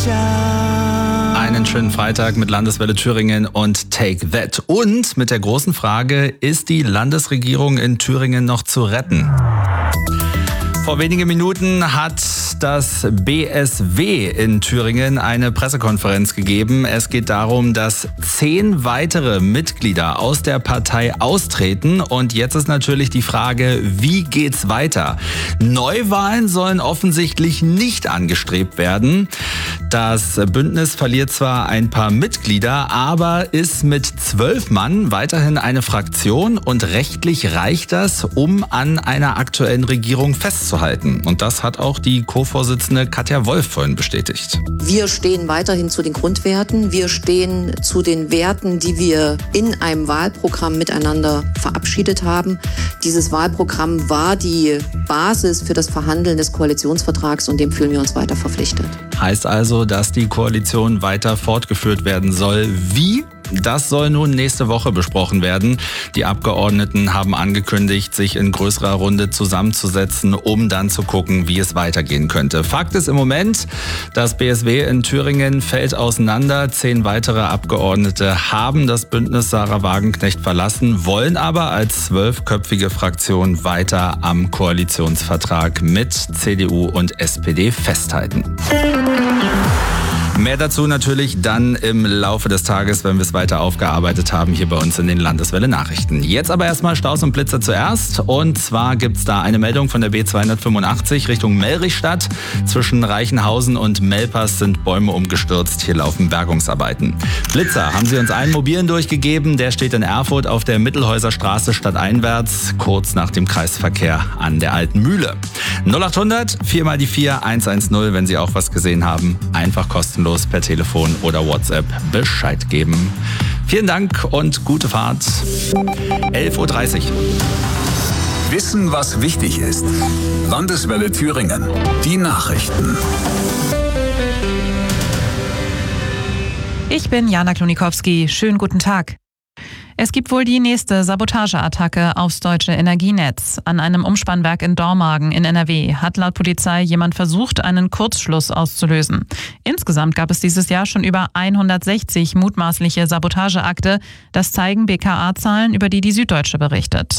Einen schönen Freitag mit Landeswelle Thüringen und Take That. Und mit der großen Frage, ist die Landesregierung in Thüringen noch zu retten? Vor wenigen Minuten hat das BSW in Thüringen eine Pressekonferenz gegeben. Es geht darum, dass 10 weitere Mitglieder aus der Partei austreten. Und jetzt ist natürlich die Frage, wie geht's weiter? Neuwahlen sollen offensichtlich nicht angestrebt werden. Das Bündnis verliert zwar ein paar Mitglieder, aber ist mit 12 Mann weiterhin eine Fraktion und rechtlich reicht das, um an einer aktuellen Regierung festzuhalten. Und das hat auch die Co-Vorsitzende Katja Wolf vorhin bestätigt. Wir stehen weiterhin zu den Grundwerten. Wir stehen zu den Werten, die wir in einem Wahlprogramm miteinander verabschiedet haben. Dieses Wahlprogramm war die Basis für das Verhandeln des Koalitionsvertrags und dem fühlen wir uns weiter verpflichtet. Heißt also, dass die Koalition weiter fortgeführt werden soll. Wie? Das soll nun nächste Woche besprochen werden. Die Abgeordneten haben angekündigt, sich in größerer Runde zusammenzusetzen, um dann zu gucken, wie es weitergehen könnte. Fakt ist im Moment, das BSW in Thüringen fällt auseinander. 10 weitere Abgeordnete haben das Bündnis Sarah Wagenknecht verlassen, wollen aber als 12-köpfige Fraktion weiter am Koalitionsvertrag mit CDU und SPD festhalten. Mehr dazu natürlich dann im Laufe des Tages, wenn wir es weiter aufgearbeitet haben, hier bei uns in den Landeswelle Nachrichten. Jetzt aber erstmal Staus und Blitzer zuerst. Und zwar gibt's da eine Meldung von der B285 Richtung Melrichstadt. Zwischen Reichenhausen und Melpers sind Bäume umgestürzt. Hier laufen Bergungsarbeiten. Blitzer haben sie uns einen mobilen durchgegeben. Der steht in Erfurt auf der Mittelhäuser Straße stadteinwärts, kurz nach dem Kreisverkehr an der Alten Mühle. 0800 4 mal die 4 110, wenn Sie auch was gesehen haben. Einfach kostenlos per Telefon oder WhatsApp Bescheid geben. Vielen Dank und gute Fahrt. 11.30 Uhr. Wissen, was wichtig ist. Landeswelle Thüringen. Die Nachrichten. Ich bin Jana Klonikowski. Schönen guten Tag. Es gibt wohl die nächste Sabotageattacke aufs deutsche Energienetz. An einem Umspannwerk in Dormagen in NRW hat laut Polizei jemand versucht, einen Kurzschluss auszulösen. Insgesamt gab es dieses Jahr schon über 160 mutmaßliche Sabotageakte. Das zeigen BKA-Zahlen, über die Süddeutsche berichtet.